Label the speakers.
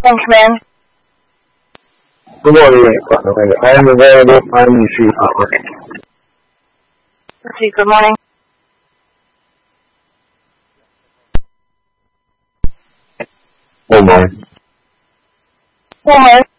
Speaker 1: Thanks, man.
Speaker 2: Good morning. I am available. I'm the chief operator.
Speaker 1: Let's see, good morning.
Speaker 2: Good morning.
Speaker 1: Good morning.